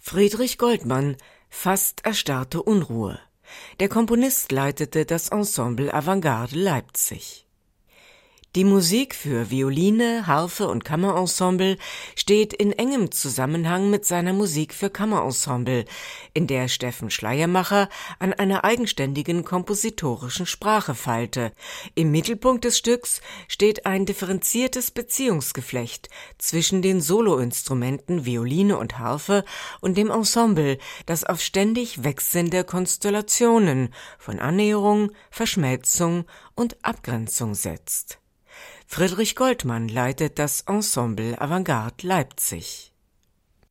Friedrich Goldmann, Fast erstarrte Unruhe. Der Komponist leitete das Ensemble Avantgarde Leipzig. Die Musik für Violine, Harfe und Kammerensemble steht in engem Zusammenhang mit seiner Musik für Kammerensemble, in der Steffen Schleiermacher an einer eigenständigen kompositorischen Sprache feilte. Im Mittelpunkt des Stücks steht ein differenziertes Beziehungsgeflecht zwischen den Soloinstrumenten Violine und Harfe und dem Ensemble, das auf ständig wechselnde Konstellationen von Annäherung, Verschmelzung und Abgrenzung setzt. Friedrich Goldmann leitet das Ensemble Avantgarde Leipzig.